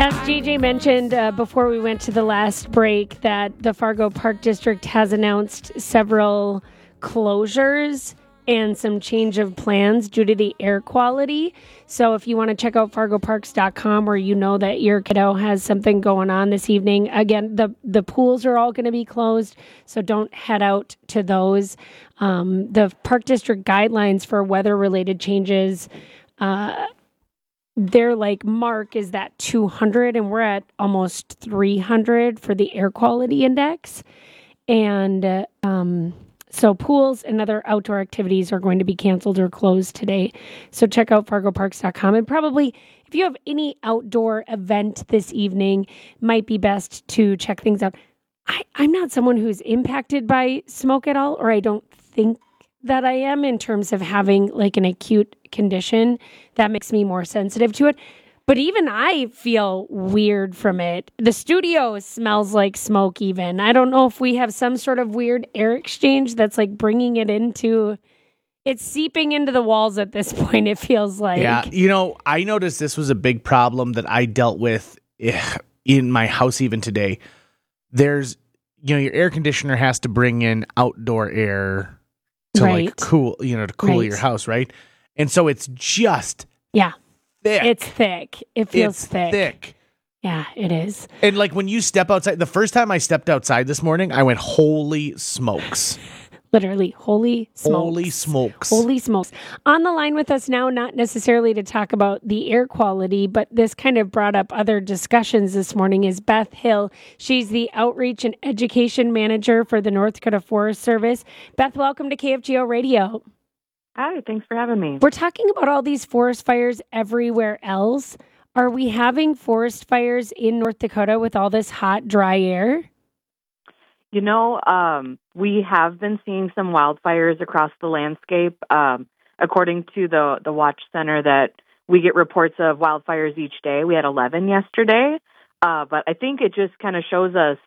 As JJ mentioned before we went to the last break, that the Fargo Park District has announced several closures and some change of plans due to the air quality. So if you want to check out fargoparks.com, or you know that your kiddo has something going on this evening, again, the pools are all going to be closed, so don't head out to those. The Park District guidelines for weather-related changes, their mark is that 200, and we're at almost 300 for the air quality index. And so pools and other outdoor activities are going to be canceled or closed today. So check out fargoparks.com. And probably if you have any outdoor event this evening, might be best to check things out. I'm not someone who's impacted by smoke at all, or I don't think that I am, in terms of having an acute condition that makes me more sensitive to it. But even I feel weird from it. The studio smells like smoke even. I don't know if we have some sort of weird air exchange that's bringing it into... It's seeping into the walls at this point, it feels like. Yeah, I noticed this was a big problem that I dealt with in my house even today. There's, your air conditioner has to bring in outdoor air to cool, to cool your house, right? And so it's just thick. It's thick. It feels thick. Yeah, it is. And when you step outside, the first time I stepped outside this morning, I went, holy smokes. Literally, holy smokes. Holy smokes. Holy smokes. On the line with us now, not necessarily to talk about the air quality, but this kind of brought up other discussions this morning, is Beth Hill. She's the Outreach and Education Manager for the North Dakota Forest Service. Beth, welcome to KFGO Radio. Hi, thanks for having me. We're talking about all these forest fires everywhere else. Are we having forest fires in North Dakota with all this hot, dry air? We have been seeing some wildfires across the landscape. According to the Watch Center, that we get reports of wildfires each day. We had 11 yesterday. But I think it just kind of shows us